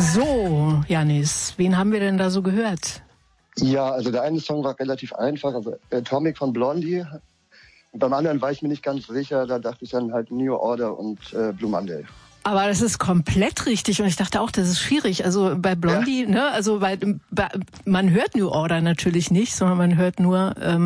So, Janis, wen haben wir denn da so gehört? Ja, also der eine Song war relativ einfach, also Atomic von Blondie. Und beim anderen war ich mir nicht ganz sicher, da dachte ich dann halt New Order und Blue Monday. Aber das ist komplett richtig und ich dachte auch, das ist schwierig. Also bei Blondie, ne, also man hört New Order natürlich nicht, sondern man hört nur